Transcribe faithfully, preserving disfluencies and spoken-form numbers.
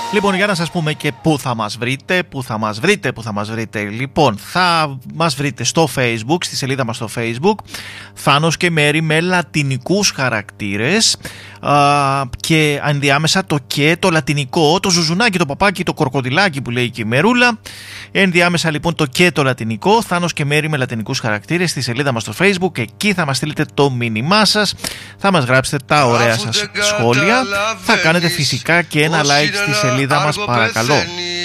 Λοιπόν, για να σας πούμε και πού θα μας βρείτε, πού θα μας βρείτε, πού θα μας βρείτε. Λοιπόν, θα μας βρείτε στο Facebook, στη σελίδα μας στο Facebook, Θάνος και Μέρη με λατινικούς χαρακτήρες α, και ενδιάμεσα το και, το λατινικό, το ζουζουνάκι, το παπάκι, το κορκοδιλάκι που λέει και η Μερούλα. Ενδιάμεσα λοιπόν το και το λατινικό, Θάνος και Μέρη με λατινικούς χαρακτήρες στη σελίδα μας στο Facebook. Εκεί θα μας στείλετε το μήνυμά σας, θα μας γράψετε τα ωραία σας σχόλια, θα κάνετε φυσικά και ένα like στη σελίδα μας, παρακαλώ.